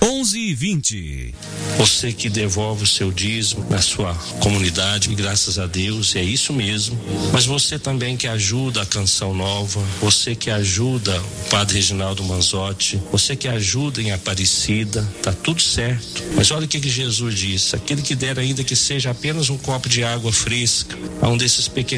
11h20. Você que devolve o seu dízimo na sua comunidade, graças a Deus, é isso mesmo. Mas você também que ajuda a Canção Nova, você que ajuda o Padre Reginaldo Manzotti, você que ajuda em Aparecida, tá tudo certo. Mas olha o que Jesus disse: aquele que der ainda que seja apenas um copo de água fresca a um desses pequenos